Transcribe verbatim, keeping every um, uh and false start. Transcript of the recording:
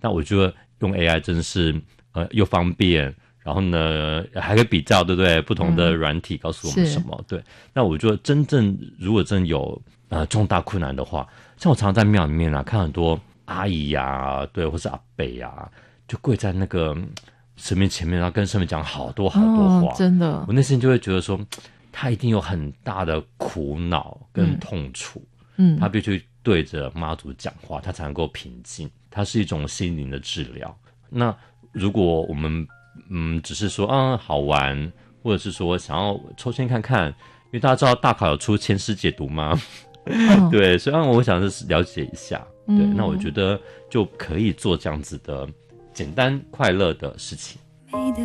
那我觉得用 A I 真是呃又方便，然后呢还可以比较，对不对？不同的软体告诉我们什么？嗯、对。那我觉得真正如果真有呃重大困难的话，像我常常在庙里面啊看很多阿姨呀、啊，对，或是阿伯呀、啊，就跪在那个神明前面，然后跟神明讲好多好多话、 哦，真的， 我内心就会觉得说，他一定有很大的苦恼跟痛楚，嗯，他必须对着妈祖讲话，他才能够平静。它是一种心灵的治疗。那如果我们嗯只是说啊好玩，或者是说想要抽签看看，因为大家知道大考有出签诗解读吗？哦、对，所以我想是了解一下。对、嗯，那我觉得就可以做这样子的简单快乐的事情。